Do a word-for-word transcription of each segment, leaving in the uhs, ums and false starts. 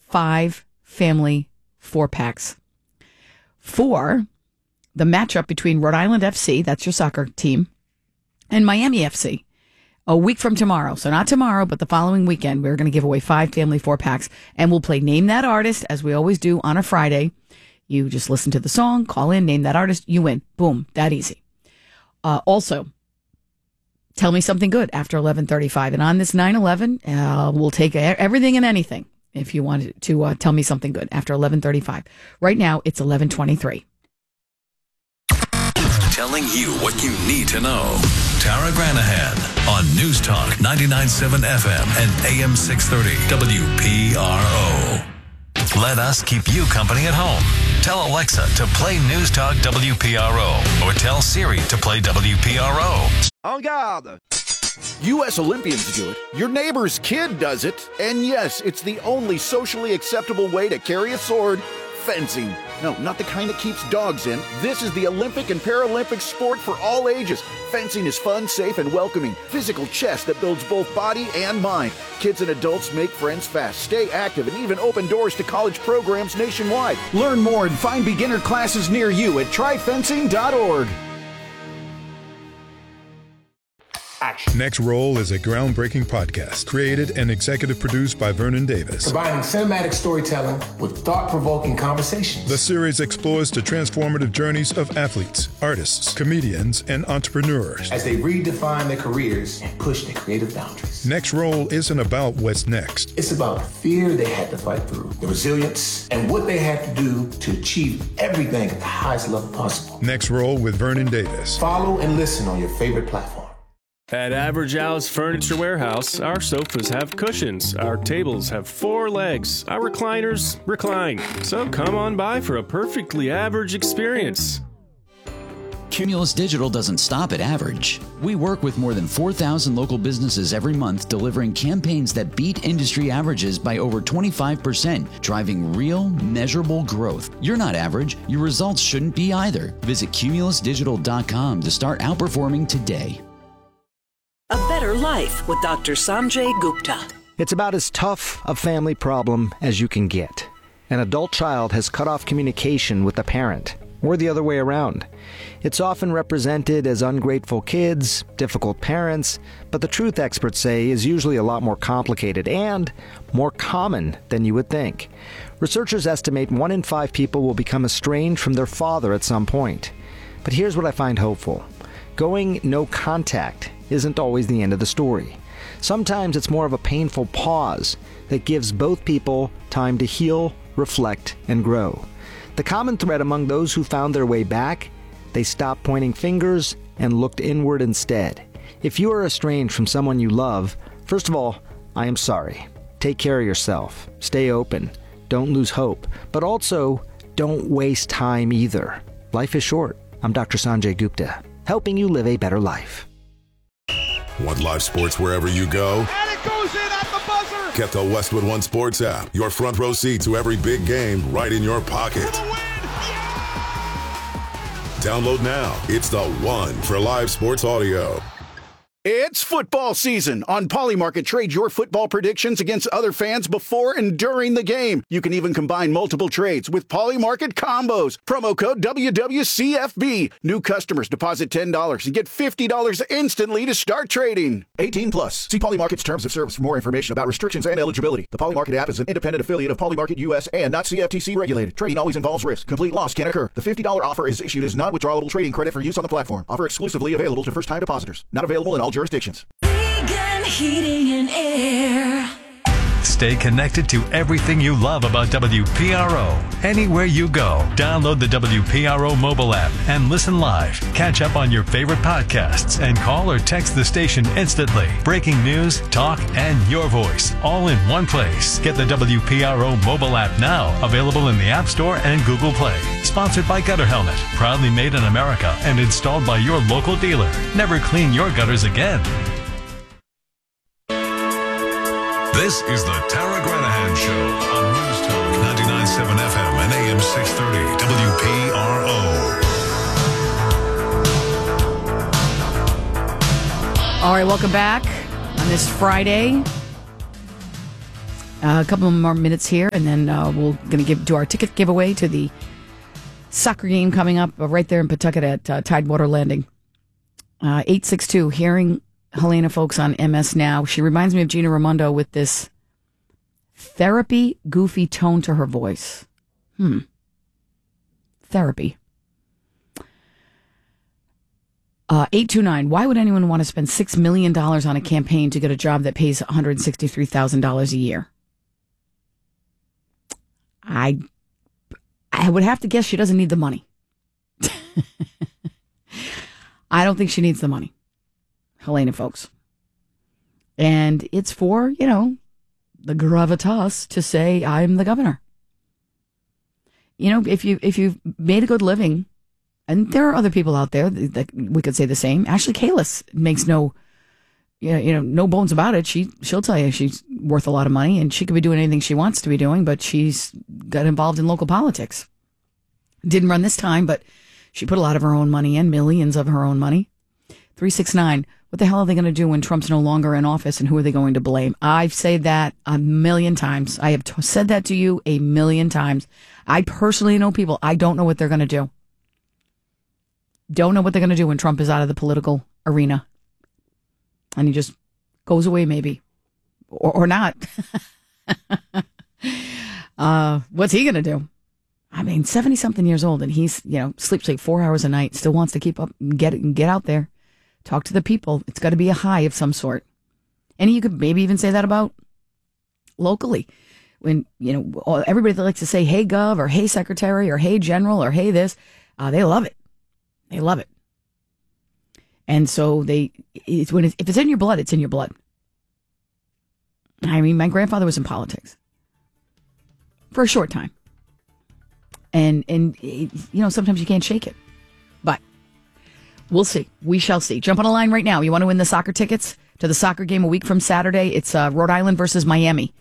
five family four-packs for the matchup between Rhode Island F C, that's your soccer team, and Miami F C. A week from tomorrow. So not tomorrow, but the following weekend, we're going to give away five family four-packs, and we'll play Name That Artist, as we always do on a Friday. You just listen to the song, call in, name that artist, you win. Boom, that easy. Uh, also, tell me something good after eleven thirty-five. And on this nine eleven, uh, we'll take everything and anything if you wanted to uh, tell me something good after eleven thirty-five. Right now, it's eleven twenty-three. Telling you what you need to know. Tara Granahan on News Talk ninety-nine point seven F M and A M six thirty W P R O. Let us keep you company at home. Tell Alexa to play News Talk W P R O or tell Siri to play W P R O. En garde! U S Olympians do it, your neighbor's kid does it, and yes, it's the only socially acceptable way to carry a sword. Fencing. No, not the kind that keeps dogs in. This is the Olympic and Paralympic sport for all ages. Fencing is fun, safe, and welcoming. Physical chess that builds both body and mind. Kids and adults make friends fast, stay active, and even open doors to college programs nationwide. Learn more and find beginner classes near you at try fencing dot org. Action. Next Roll is a groundbreaking podcast created and executive produced by Vernon Davis. Combining cinematic storytelling with thought-provoking conversations. The series explores the transformative journeys of athletes, artists, comedians, and entrepreneurs as they redefine their careers and push their creative boundaries. Next Roll isn't about what's next. It's about the fear they had to fight through, the resilience, and what they had to do to achieve everything at the highest level possible. Next Roll with Vernon Davis. Follow and listen on your favorite platform. At Average Al's Furniture Warehouse, our sofas have cushions, our tables have four legs, our recliners recline. So come on by for a perfectly average experience. Cumulus Digital doesn't stop at average. We work with more than four thousand local businesses every month, delivering campaigns that beat industry averages by over twenty-five percent, driving real, measurable growth. You're not average. Your results shouldn't be either. Visit cumulus digital dot com to start outperforming today. A Better Life with Doctor Sanjay Gupta. It's about as tough a family problem as you can get. An adult child has cut off communication with a parent, or the other way around. It's often represented as ungrateful kids, difficult parents, but the truth, experts say, is usually a lot more complicated and more common than you would think. Researchers estimate one in five people will become estranged from their father at some point. But here's what I find hopeful. Going no contact isn't always the end of the story. Sometimes it's more of a painful pause that gives both people time to heal, reflect, and grow. The common thread among those who found their way back, they stopped pointing fingers and looked inward instead. If you are estranged from someone you love, first of all, I am sorry. Take care of yourself. Stay open. Don't lose hope. But also, don't waste time either. Life is short. I'm Doctor Sanjay Gupta, helping you live a better life. Want live sports wherever you go? And it goes in at the buzzer! Get the Westwood One Sports app. Your front row seat to every big game right in your pocket. For the win! Yeah! Download now. It's the one for live sports audio. It's football season. On Polymarket, trade your football predictions against other fans before and during the game. You can even combine multiple trades with Polymarket combos. Promo code W W C F B. New customers deposit ten dollars and get fifty dollars instantly to start trading. eighteen plus. See Polymarket's terms of service for more information about restrictions and eligibility. The Polymarket app is an independent affiliate of Polymarket U S and not C F T C regulated. Trading always involves risk. Complete loss can occur. The fifty dollars offer is issued as non-withdrawable trading credit for use on the platform. Offer exclusively available to first-time depositors. Not available in all jurisdictions. Vegan Heating and Air. Stay connected to everything you love about W P R O. Anywhere you go, download the W P R O mobile app and listen live. Catch up on your favorite podcasts and call or text the station instantly. Breaking news, talk, and your voice all in one place. Get the W P R O mobile app now, available in the App Store and Google Play. Sponsored by Gutter Helmet, proudly made in America and installed by your local dealer. Never clean your gutters again. This is the Tara Granahan Show on News Talk ninety-nine point seven F M and A M six thirty W P R O. All right, welcome back on this Friday. Uh, a couple more minutes here, and then uh, we're going to give do our ticket giveaway to the soccer game coming up uh, right there in Pawtucket at uh, Tidewater Landing. Uh, eight six two, hearing Helena Folks on M S Now. She reminds me of Gina Raimondo with this therapy, goofy tone to her voice. Hmm. Therapy. Uh, eight two nine, why would anyone want to spend six million dollars on a campaign to get a job that pays one hundred sixty-three thousand dollars a year? I I would have to guess she doesn't need the money. I don't think she needs the money, Helena Folks. And it's for, you know, the gravitas to say, I'm the governor. You know, if you if you've made a good living, and there are other people out there that, that we could say the same. Ashley Kalis makes no, you know, you know, no bones about it. She she'll tell you she's worth a lot of money, and she could be doing anything she wants to be doing, but she's got involved in local politics. Didn't run this time, but she put a lot of her own money in, millions of her own money. three six nine, what the hell are they going to do when Trump's no longer in office, and who are they going to blame? I've said that a million times. I have t- said that to you a million times. I personally know people. I don't know what they're going to do. Don't know what they're going to do when Trump is out of the political arena. And he just goes away, maybe. Or, or not. uh, what's he going to do? I mean, seventy-something years old, and he's, you know, sleeps like four hours a night, still wants to keep up and get, and get out there. Talk to the people. It's got to be a high of some sort. And you could maybe even say that about locally. When, you know, everybody that likes to say, hey, Gov, or hey, Secretary, or hey, General, or hey, this, uh, they love it. They love it. And so they, it's when it's, if it's in your blood, it's in your blood. I mean, my grandfather was in politics for a short time. And, and it, you know, sometimes you can't shake it. But we'll see. We shall see. Jump on a line right now. You want to win the soccer tickets to the soccer game a week from Saturday? It's uh, Rhode Island versus Miami.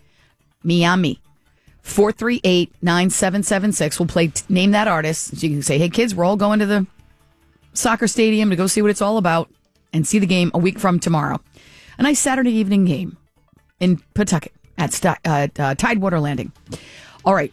Miami. four three eight, nine seven seven six. We'll play t- Name That Artist. So you can say, hey, kids, we're all going to the soccer stadium to go see what it's all about and see the game a week from tomorrow. A nice Saturday evening game in Pawtucket at St- uh, uh, Tidewater Landing. All right.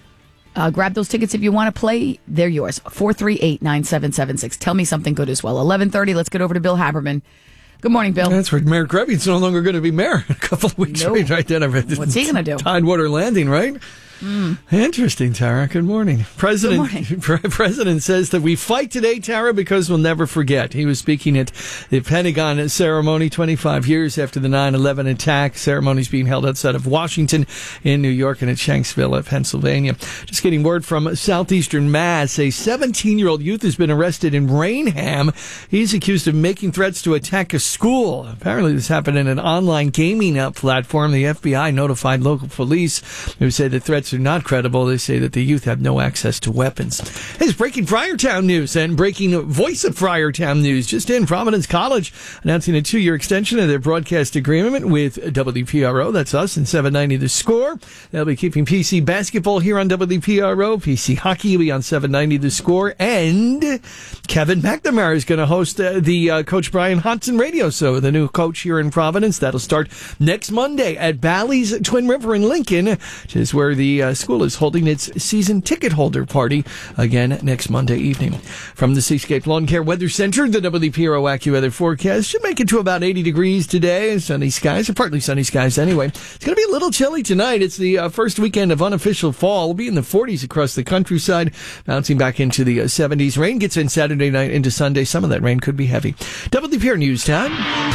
Uh, grab those tickets if you want to play. They're yours. four three eight, nine seven seven six. Tell me something good as well. eleven thirty, let's get over to Bill Haberman. Good morning, Bill. That's right. Mayor Krebby's no longer going to be mayor in a couple of weeks. No. Right, right then. What's he going to do? Tidewater Landing, right? Mm. Interesting, Tara. Good morning. President Good morning. President says that we fight today, Tara, because we'll never forget. He was speaking at the Pentagon ceremony twenty-five years after the nine eleven attack. Ceremonies being held outside of Washington, in New York, and at Shanksville, Pennsylvania. Just getting word from Southeastern Mass. A seventeen-year-old youth has been arrested in Rainham. He's accused of making threats to attack a school. Apparently, this happened in an online gaming platform. The F B I notified local police, who said the threats are not credible. They say that the youth have no access to weapons. It's breaking Friartown news and breaking Voice of Friartown news. Just in, Providence College announcing a two-year extension of their broadcast agreement with W P R O. That's us and seven ninety The Score. They'll be keeping P C basketball here on W P R O. P C hockey will be on seven ninety The Score. And Kevin McNamara is going to host uh, the uh, Coach Brian Hodson radio show, the new coach here in Providence. That'll start next Monday at Bally's Twin River in Lincoln, which is where the uh, school is holding its season ticket holder party again next Monday evening. From the Seascape Lawn Care Weather Center, the W P R O AccuWeather forecast should make it to about eighty degrees today. Sunny skies, or partly sunny skies anyway. It's going to be a little chilly tonight. It's the uh, first weekend of unofficial fall. It'll be in the forties across the countryside, bouncing back into the uh, seventies. Rain gets in Saturday night into Sunday. Some of that rain could be heavy. W P R News time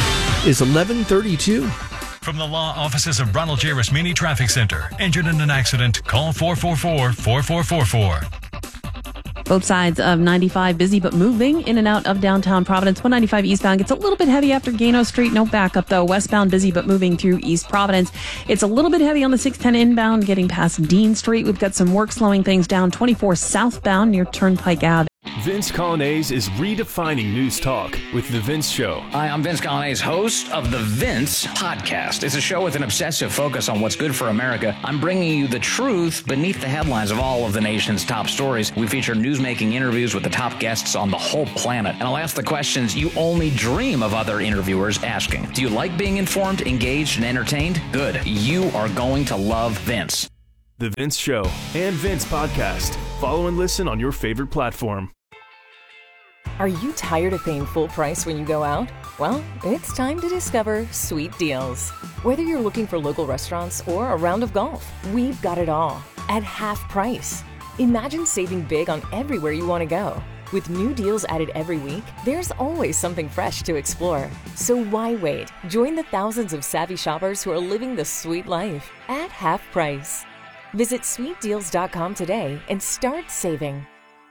is eleven thirty-two. From the law offices of Ronald J. Rasmini Traffic Center. Injured in an accident? Call four four four, four four four four. Both sides of ninety-five busy but moving in and out of downtown Providence. one ninety-five eastbound gets a little bit heavy after Gano Street. No backup, though. Westbound busy but moving through East Providence. It's a little bit heavy on the six ten inbound getting past Dean Street. We've got some work slowing things down. twenty-four southbound near Turnpike Ave. Vince Colonnese is redefining news talk with The Vince Show. Hi, I'm Vince Colonnese, host of The Vince Podcast. It's a show with an obsessive focus on what's good for America. I'm bringing you the truth beneath the headlines of all of the nation's top stories. We feature newsmaking interviews with the top guests on the whole planet. And I'll ask the questions you only dream of other interviewers asking. Do you like being informed, engaged, and entertained? Good. You are going to love Vince. The Vince Show and Vince Podcast. Follow and listen on your favorite platform. Are you tired of paying full price when you go out? Well, it's time to discover Sweet Deals. Whether you're looking for local restaurants or a round of golf, we've got it all at half price. Imagine saving big on everywhere you want to go. With new deals added every week, there's always something fresh to explore. So why wait? Join the thousands of savvy shoppers who are living the sweet life at half price. Visit sweet deals dot com today and start saving.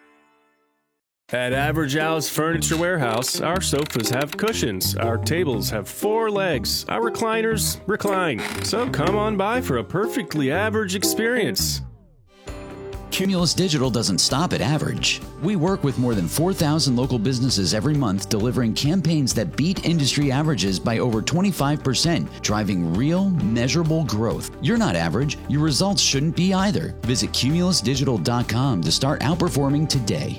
At Average Al's Furniture Warehouse, our sofas have cushions, our tables have four legs, our recliners recline. So come on by for a perfectly average experience. Cumulus Digital doesn't stop at average. We work with more than four thousand local businesses every month, delivering campaigns that beat industry averages by over twenty-five percent, driving real, measurable growth. You're not average. Your results shouldn't be either. Visit cumulus digital dot com to start outperforming today.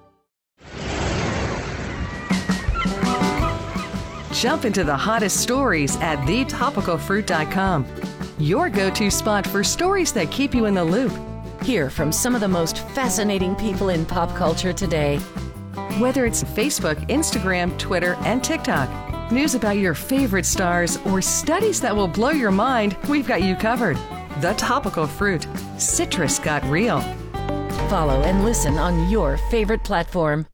Jump into the hottest stories at the topical fruit dot com. Your go-to spot for stories that keep you in the loop. Hear from some of the most fascinating people in pop culture today. Whether it's Facebook, Instagram, Twitter, and TikTok, news about your favorite stars, or studies that will blow your mind, we've got you covered. The Topical Fruit. Citrus got real. Follow and listen on your favorite platform.